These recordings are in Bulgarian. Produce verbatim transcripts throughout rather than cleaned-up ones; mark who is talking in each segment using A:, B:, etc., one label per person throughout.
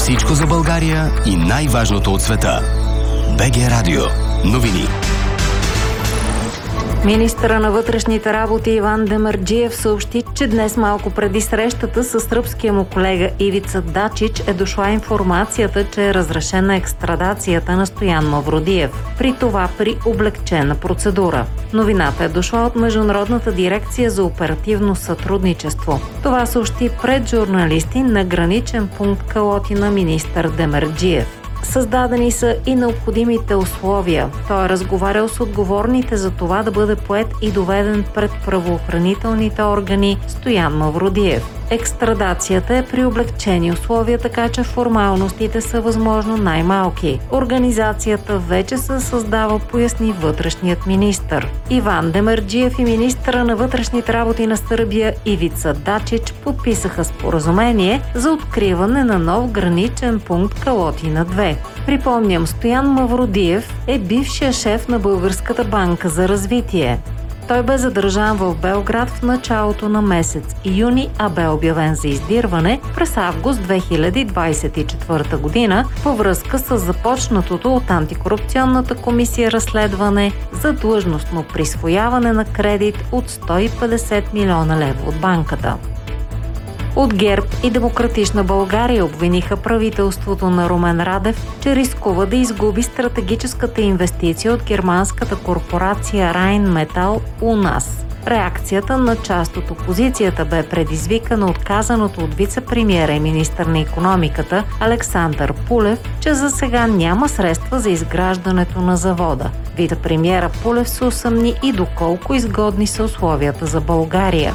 A: Всичко за България и най-важното от света. БГ Радио. Новини.
B: Министъра на вътрешните работи Иван Демерджиев съобщи, че днес малко преди срещата с сръбския му колега Ивица Дачич е дошла информацията, че е разрешена екстрадацията на Стоян Мавродиев. При това при облегчена процедура. Новината е дошла от Международната дирекция за оперативно сътрудничество. Това съобщи пред журналисти на граничен пункт Калотина министър Демерджиев. Създадени са и необходимите условия. Той е разговарял с отговорните за това да бъде поет и доведен пред правоохранителните органи Стоян Мавродиев. Екстрадацията е при облекчени условия, така че формалностите са възможно най-малки. Организацията вече се създава, поясни вътрешният министър. Иван Демерджиев и министъра на вътрешните работи на Сърбия Ивица Дачич подписаха споразумение за откриване на нов граничен пункт Калотина две. Припомням, Стоян Мавродиев е бившия шеф на Българската банка за развитие. Той бе задържан в Белград в началото на месец юни, а бе обявен за издирване през август две хиляди двадесет и четвърта година във връзка с започнатото от антикорупционната комисия разследване за длъжностно присвояване на кредит от сто и петдесет милиона лева от банката. От ГЕРБ и Демократична България обвиниха правителството на Румен Радев, че рискува да изгуби стратегическата инвестиция от германската корпорация Райнметал у нас. Реакцията на част от опозицията бе предизвикана от казаното от вице-премиера и министър на икономиката Александър Пулев, че за сега няма средства за изграждането на завода. Вице-премиера Пулев се усъмни и доколко изгодни са условията за България.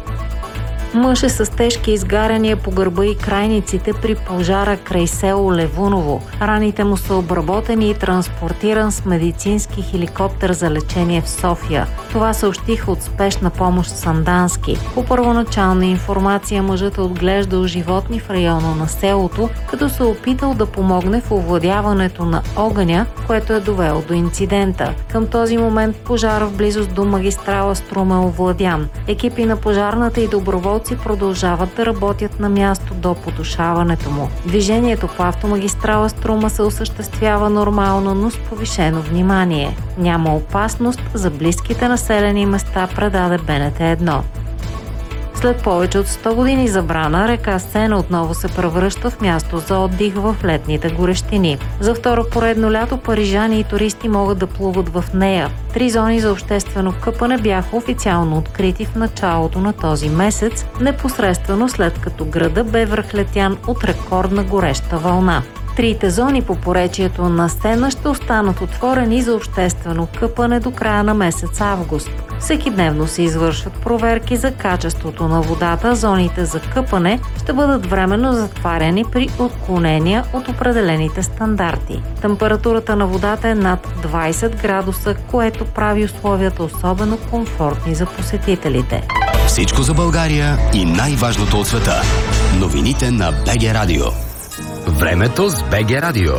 B: Мъж е с тежки изгаряния по гърба и крайниците при пожара край село Левуново. Раните му са обработени и транспортиран с медицински хеликоптер за лечение в София. Това съобщиха от спешна помощ Сандански. По първоначална информация мъжът е отглеждал животни в района на селото, като се опитал да помогне в овладяването на огъня, което е довело до инцидента. Към този момент пожар в близост до магистрала Струма е овладян. Екипи на пожарната и доброволци продължават да работят на място до потушаването му. Движението по автомагистрала Струма се осъществява нормално, но с повишено внимание. Няма опасност за близките населени места, предаде Б Н Т едно. След повече от сто години забрана, река Сена отново се превръща в място за отдих в летните горещини. За второ поредно лято парижани и туристи могат да плуват в нея. Три зони за обществено къпане бяха официално открити в началото на този месец, непосредствено след като града бе връхлетян от рекордна гореща вълна. Трите зони по поречието на Сена ще останат отворени за обществено къпане до края на месец август. Всекидневно се извършват проверки за качеството на водата. Зоните за къпане ще бъдат временно затваряни при отклонения от определените стандарти. Температурата на водата е над двадесет градуса, което прави условията особено комфортни за посетителите.
A: Всичко за България и най-важното от света. Новините на БГ Радио. Времето с БГ Радио.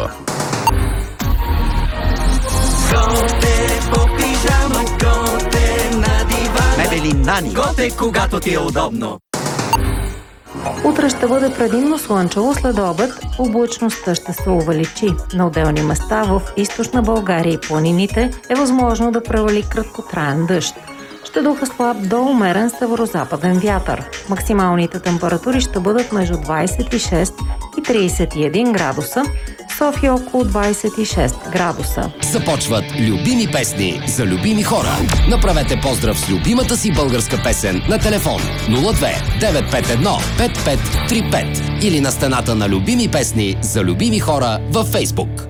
C: Мебели Нани. Готе, когато ти е удобно.
B: Утре ще бъде предимно слънчево, след обед облачността ще се увеличи. На отделни места в източна България и планините е възможно да превали краткотраен дъжд. Ще духа слаб до умерен северозападен вятър. Максималните температури ще бъдат между двадесет и шест и тридесет и един градуса, София около двадесет и шест градуса.
A: Започват любими песни за любими хора. Направете поздрав с любимата си българска песен на телефон нула две девет пет едно пет пет три пет или на стената на любими песни за любими хора във Фейсбук.